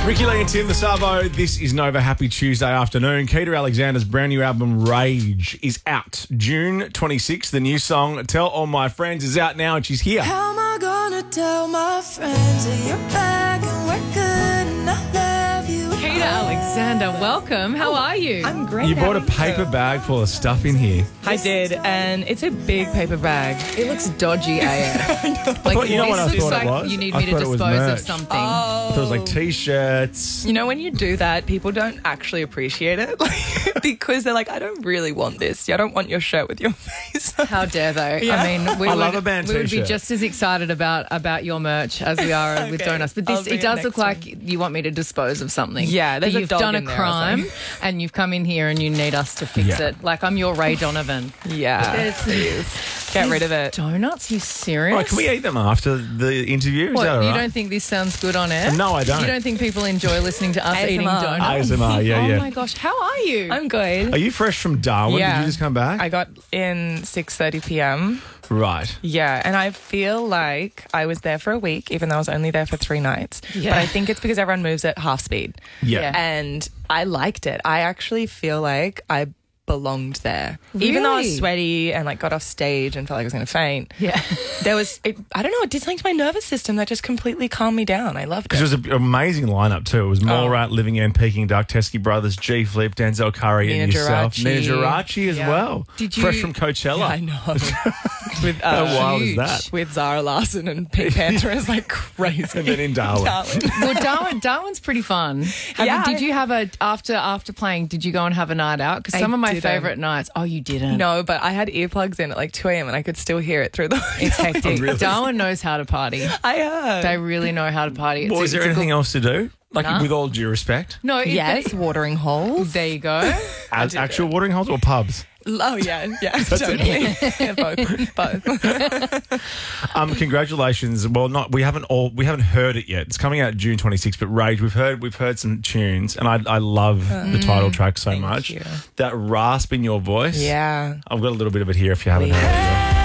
Ricky Lee and Tim the Savo. This is Nova. Happy Tuesday afternoon. Keita Alexander's brand new album Rage is out June 26th. The new song Tell All My Friends is out now and she's here. How am I gonna tell my friends that you're back and we're good and I love you? Keita Alexander, welcome. How are you? I'm great. You bought a how are you? paper bag full of stuff in here. I did, and it's a big paper bag. It looks dodgy AF. thought- you know what I this looks thought it like was? you need I me to thought it was dispose merch. of something. I thought it was like T-shirts. You know, when you do that, people don't actually appreciate it because they're like, I don't really want this. I don't want your shirt with your face. How dare they? Yeah. I mean, we I would, love a band we would be T-shirt. just as excited about your merch as we are with Okay. donuts. But I'll this, bring it it does next look like you want me to dispose of something. Yeah, there's But a you've dog done a in there or crime something. and you've come in here and you need us to fix Yeah. it. Like I'm your Ray Donovan. Yeah. Get rid of it. Donuts? You serious? Right, can we eat them after the interview? Is What, that all you right? don't think this sounds good on air? No, I don't. You don't think people enjoy listening to us eating ASMR. donuts? ASMR, yeah, yeah. Oh my gosh, how are you? I'm good. Are you fresh from Darwin? Yeah. Did you just come back? I got in 6:30 p.m. Right. Yeah, and I feel like I was there for a week, even though I was only there for 3 nights. Yeah. But I think it's because everyone moves at half speed. Yeah. And I liked it. I actually feel like I belonged there. Even though I was Really? sweaty and like got off stage and felt like I was going to faint. Yeah. There was, I don't know, it did something to my nervous system that just completely calmed me down. I loved it. Because it was an amazing lineup too. It was Oh. Mallrat, Living End, Peking Duck, Teskey Brothers, G Flip, Denzel Curry, Nina and yourself. Geraci. Nina Geraci as Yeah. well. Did you- Fresh from Coachella. Yeah, I know. With, How wild is huge. that? with Zara Larson and Pink Panther is like crazy. And then in Darwin. Well, Darwin's pretty fun. Yeah. Did you have after playing? Did you go and have a night out? Because I some of my didn't. favourite nights. Oh, you didn't. No, but I had earplugs in at like 2 a.m. and I could still hear it through the It's hectic. Really? Darwin knows how to party. I heard. They really know how to party. Well, is there anything else to do? Like, Nah. with all due respect? No. Yes, watering holes. There you go. As actual watering holes or pubs? Oh yeah, totally. Yeah, both. Congratulations. Well, we haven't heard it yet. It's coming out June 26th, but Rage, we've heard some tunes, and I love the title track so thank much. you. That rasp in your voice. Yeah. I've got a little bit of it here if you haven't heard it yet.